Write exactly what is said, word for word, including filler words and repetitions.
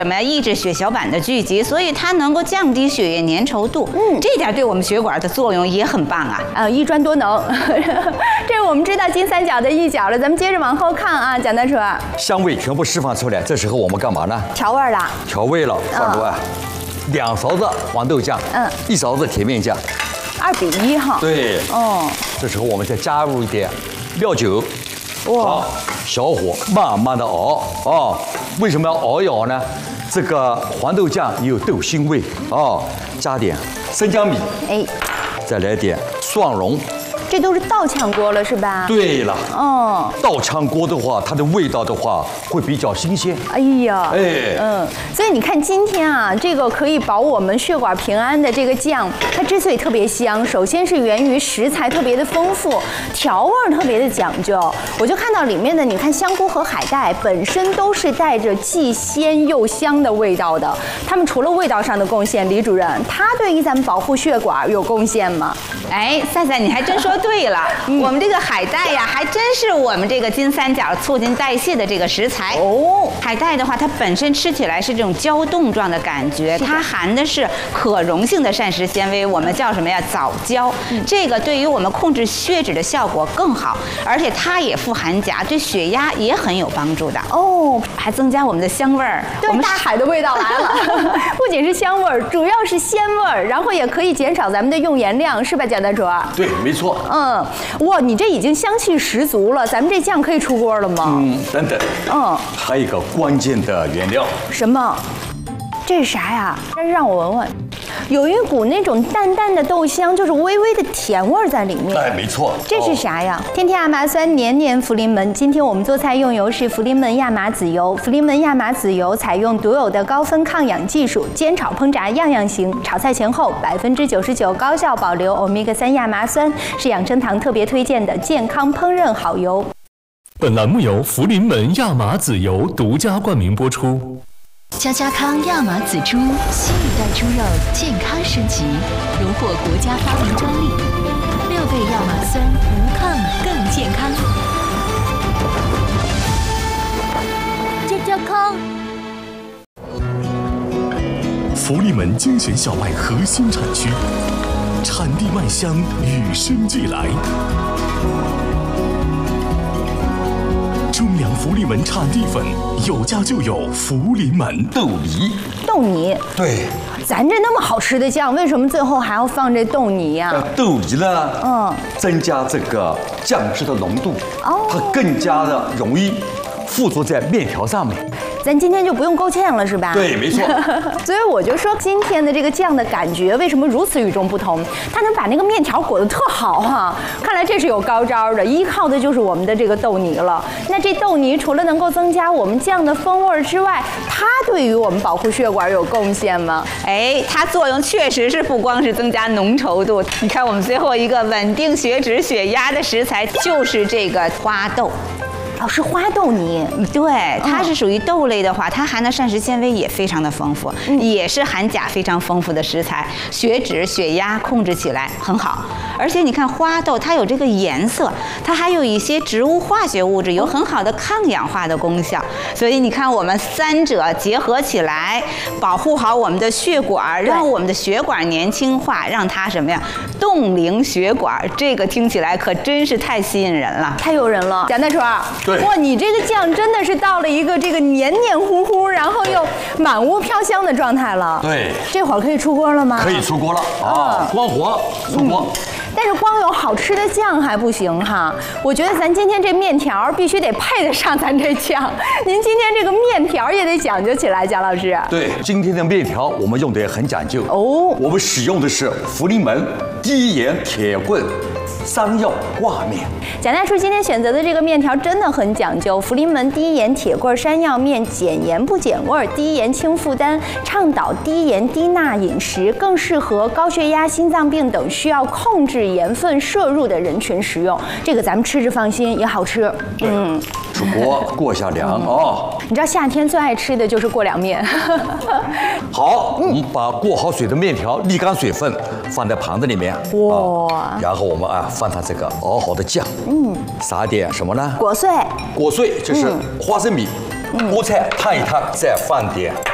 什么呀？抑制血小板的聚集，所以它能够降低血液粘稠度。嗯，这点对我们血管的作用也很棒啊。 呃，一专多能。这是我们知道金三角的一角了，咱们接着往后看啊，蒋大厨。 香味全部释放出来，这时候我们干嘛呢？ 调味了。 调味了，放入啊，嗯、两勺子黄豆酱，嗯，一勺子甜面酱， 二比一哈。 对。哦。这时候我们再加入一点料酒。哇，小火慢慢的熬哦。为什么要熬一熬呢？这个黄豆酱也有豆腥味哦。加点生姜米，哎，再来点蒜蓉。 这都是倒炝锅了是吧？ 对了，哦，倒炝锅的话，它的味道的话会比较新鲜。 哎呀，哎，嗯，所以你看今天啊，这个可以保我们血管平安的这个酱，它之所以特别香，首先是源于食材特别的丰富，调味特别的讲究。我就看到里面的，你看香菇和海带本身都是带着既鲜又香的味道的。它们除了味道上的贡献，李主任，它对于咱们保护血管有贡献吗？ 哎，赛赛，你还真说对了，嗯、我们这个海带呀，还真是我们这个金三角促进代谢的这个食材哦。海带的话，它本身吃起来是这种胶冻状的感觉，它含的是可溶性的膳食纤维，我们叫什么呀？藻胶。嗯、这个对于我们控制血脂的效果更好，而且它也富含钾，对血压也很有帮助的哦，还增加我们的香味儿。 对，我们大海的味道来了，不仅是香味儿，主要是鲜味儿，然后也可以减少咱们的用盐量，是吧，蒋大厨？ 对，没错。 嗯，哇，你这已经香气十足了，咱们这酱可以出锅了吗？ 嗯，等等，嗯，还有一个关键的原料。 什么？这是啥呀？但是让我闻闻，有一股那种淡淡的豆香，就是微微的甜味在里面。 哎，没错。 这是啥呀？天天亚麻酸，年年福临门。今天我们做菜用油是福临门亚麻籽油。福临门亚麻籽油采用独有的高分抗氧技术，煎炒烹炸样样行。炒菜前后百分之九十九高效保留欧米伽三亚麻酸，是养生堂特别推荐的健康烹饪好油。 本栏目由福临门亚麻籽油独家冠名播出。 家家康亚麻籽猪，新一代猪肉健康升级，荣获国家发明专利，六倍亚麻酸，无抗更健康。家家康。 福临门精选小麦核心产区，产地麦香与生俱来。中粮福临门产地粉，有家就有福临门。 豆泥， 豆泥，对，咱这那么好吃的酱，为什么最后还要放这豆泥呀、啊？ 豆泥呢，嗯，增加这个酱汁的浓度，哦，它更加的容易附着在面条上面。 咱今天就不用勾芡了，是吧？ 对，没错。 所以我就说，今天的这个酱的感觉为什么如此与众不同？它能把那个面条裹得特好哈、啊，看来这是有高招的，依靠的就是我们的这个豆泥了。那这豆泥除了能够增加我们酱的风味之外，它对于我们保护血管有贡献吗？ 哎，它作用确实是不光是增加浓稠度。你看，我们最后一个稳定血脂、血压的食材就是这个花豆。 哦，是花豆泥， 对，它是属于豆类的话，它含的膳食纤维也非常的丰富，嗯、也是含钾非常丰富的食材，血脂、血压控制起来很好。而且你看花豆，它有这个颜色，它还有一些植物化学物质，有很好的抗氧化的功效。所以你看，我们三者结合起来，保护好我们的血管，让我们的血管年轻化，让它什么呀？冻龄血管，这个听起来可真是太吸引人了， 太诱人了。蒋大厨。哇，你这个酱真的是到了一个这个黏黏糊糊，然后又满屋飘香的状态了。 对， 这会儿可以出锅了吗？ 可以出锅了啊，关火出锅。嗯， 但是光有好吃的酱还不行哈，我觉得咱今天这面条必须得配得上咱这酱。您今天这个面条也得讲究起来，蒋老师。 对，今天的面条我们用的也很讲究哦，我们使用的是福临门低盐铁棍山药挂面。 蒋大厨今天选择的这个面条真的很讲究，福临门低盐铁棍山药面，减盐不减味儿，低盐轻负担，倡导低盐低钠饮食，更适合高血压、心脏病等需要控制盐分摄入的人群食用。这个咱们吃着放心，也好吃。 嗯，出锅过下凉哦。 你知道夏天最爱吃的就是过凉面。 好，我们把过好水的面条沥干水分，放在盘子里面。哇、啊！然后我们啊放上这个熬好的酱，嗯，撒点什么呢？ 果碎。 果碎就是花生米、嗯、菠菜烫一烫，再放点